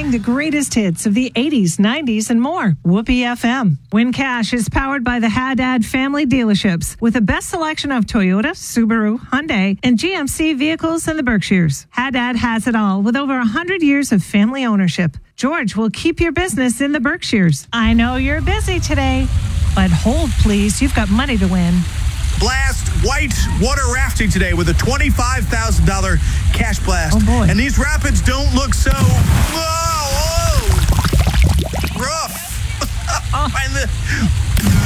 playing the greatest hits of the 80s, 90s, and more. Whoopee FM. Win Cash is powered by the Haddad family dealerships with the best selection of Toyota, Subaru, Hyundai, and GMC vehicles in the Berkshires. Haddad has it all with over 100 years of family ownership. George will keep your business in the Berkshires. I know you're busy today, but hold please, you've got money to win. Blast white water rafting today with a $25,000 cash blast. Oh, boy. And these rapids don't look so rough.